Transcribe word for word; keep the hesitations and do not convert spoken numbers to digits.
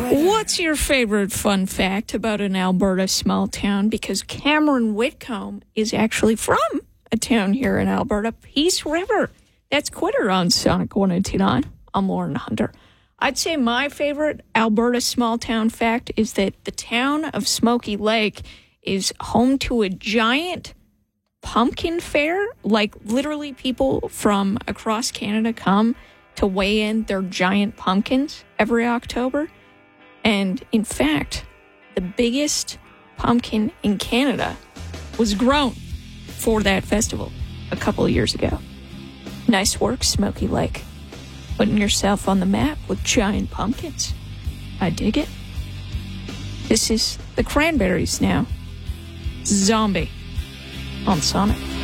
What's your favorite fun fact about an Alberta small town? Because Cameron Whitcomb is actually from a town here in Alberta, Peace River. That's Quitter on Sonic one oh two point nine. I'm Lauren Hunter. I'd say my favorite Alberta small town fact is that the town of Smoky Lake is home to a giant pumpkin fair. Like, literally people from across Canada come to weigh in their giant pumpkins every October. And in fact, the biggest pumpkin in Canada was grown for that festival a couple of years ago. Nice work, Smoky Lake. Putting yourself on the map with giant pumpkins. I dig it. This is the Cranberries now. Zombie on Sonic.